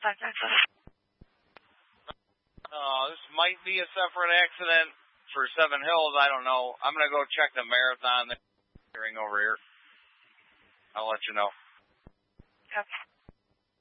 This might be a separate accident for Seven Hills. I don't know. I'm going to go check the marathon hearing over here. I'll let you know. Okay.